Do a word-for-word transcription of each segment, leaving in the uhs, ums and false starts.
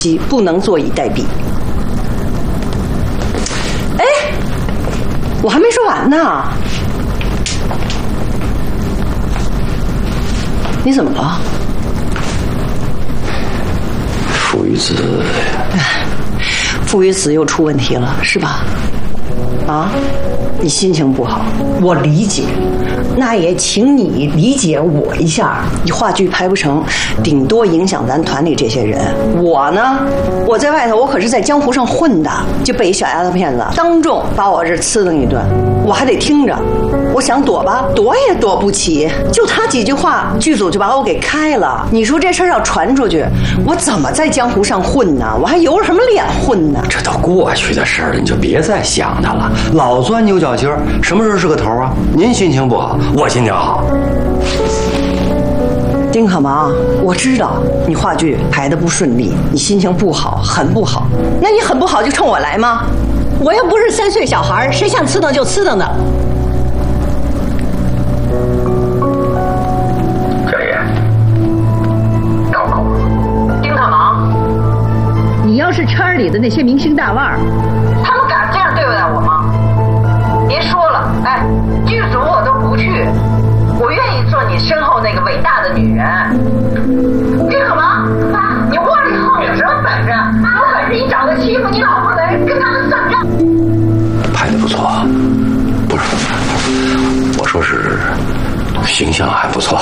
不能坐以待毙。哎，我还没说完呢。你怎么了？ 父与子， 父与子又出问题了，是吧？啊，你心情不好，我理解，那也请你理解我一下。你话剧拍不成，顶多影响咱团里这些人。我呢，我在外头，我可是在江湖上混的，就被一小丫头片子当众把我这呲楞一顿，我还得听着。我想躲吧，躲也躲不起。就他几句话，剧组就把我给开了。你说这事儿要传出去，我怎么在江湖上混呢？我还有什么脸混呢？ 这都过去的事儿了，你就别再想它了。老钻牛角尖儿，什么时候是个头啊？您心情不好，我心情好。 丁可芒，我知道你话剧排得不顺利，你心情不好，很不好。那你很不好就冲我来吗？我又不是三岁小孩，谁想呲瞪就呲瞪的。 小爷，高口，丁可芒， 你要是圈里的那些明星大腕儿， 他们敢这样对待我吗？别说了，哎，剧组我都不去，我愿意做你身后那个伟大的女人。丁可芒，啊，你窝里横有什么本事？有本事你找个欺负你老婆的人跟他们算账。 拍得不错，不是，我说是形象还不错。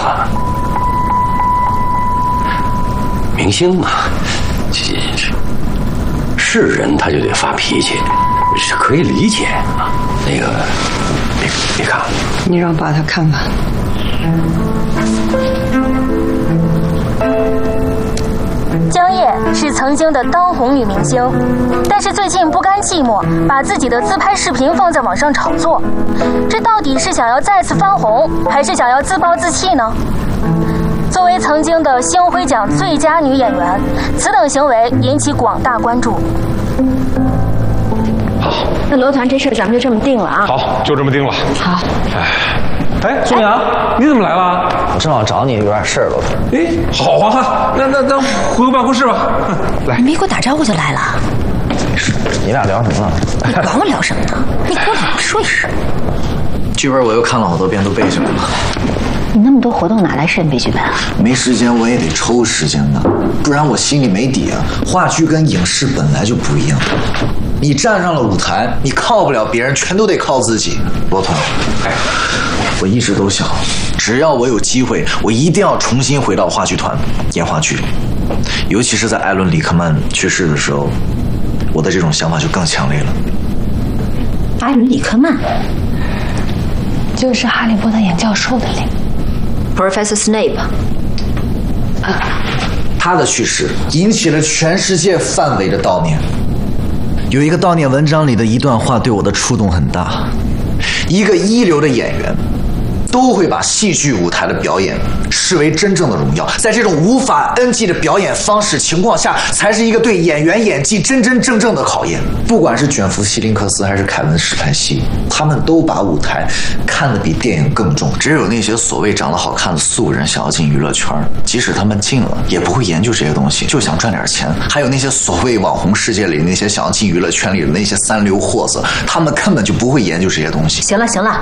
明星嘛，这是人他就得发脾气，是可以理解啊。那个，别别看了， 你让爸他看看。 江夜是曾经的当红女明星，但是最近不甘寂寞，把自己的自拍视频放在网上炒作。这到底是想要再次翻红，还是想要自暴自弃呢？作为曾经的星辉奖最佳女演员，此等行为引起广大关注。 好， 那罗团这事咱们就这么定了啊。 好，就这么定了。 好。 哎。哎，宋阳，你怎么来了？ 我正好找你有点事儿，罗团。 哎，好啊哈，那那那回个办公室吧。来， 你没给我打招呼就来了。 你俩聊什么呢？ 你管我聊什么呢？你给我好好说一声。 剧本我又看了好多遍，都背下来了。 你那么多活动哪来时间背剧本啊？ 没时间我也得抽时间的，不然我心里没底啊。话剧跟影视本来就不一样，你站上了舞台，你靠不了别人，全都得靠自己。罗团，哎，我一直都想，只要我有机会，我一定要重新回到话剧团演话剧。尤其是在艾伦·里克曼去世的时候，我的这种想法就更强烈了。 艾伦·里克曼，就是《哈利波特》演教授的那个。Professor Snape， 啊，他的去世引起了全世界范围的悼念。有一个悼念文章里的一段话对我的触动很大：一个一流的演员都会把戏剧舞台的表演视为真正的荣耀，在这种无法 N G 的表演方式情况下，才是一个对演员演技真真正正的考验。不管是卷福希林克斯还是凯文史派西，他们都把舞台看得比电影更重。只有那些所谓长得好看的素人想要进娱乐圈，即使他们进了，也不会研究这些东西，就想赚点钱。还有那些所谓网红世界里那些想要进娱乐圈里的那些三流货子，他们根本就不会研究这些东西。 行了行了，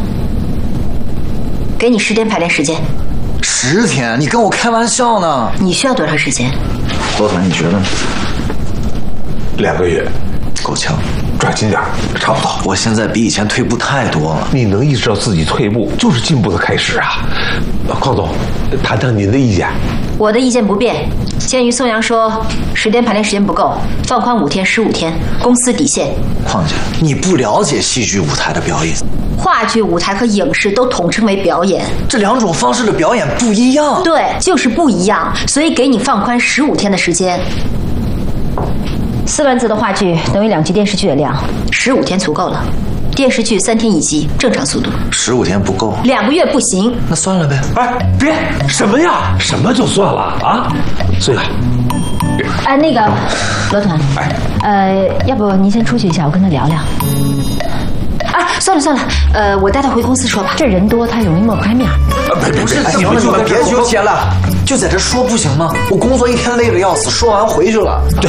给你十天排练时间。 十天？你跟我开玩笑呢？ 你需要多长时间？ 罗团，你觉得呢？ 两个月， 够呛。 抓紧点，差不多。 我现在比以前退步太多了。 你能意识到自己退步，就是进步的开始啊！邝总，谈谈您的意见。 我的意见不变。鉴于宋阳说十天排练时间不够，放宽五天、十五天，公司底线。 邝姐，你不了解戏剧舞台的表演。 话剧舞台和影视都统称为表演， 这两种方式的表演不一样。 对，就是不一样，所以给你放宽十五天的时间。四万字的话剧等于两集电视剧的量，十五天足够了。电视剧三天一集，正常速度。 十五天不够， 两个月不行。 那算了呗。 哎，别什么呀？什么就算了啊？孙雅， 哎，那个罗团，哎，呃，要不您先出去一下，我跟他聊聊。啊，算了算了，呃，我带他回公司说吧。这人多，他容易抹不开面。 不是，行了，你们别纠结了，就在这说不行吗？我工作一天累得要死，说完回去了。 对，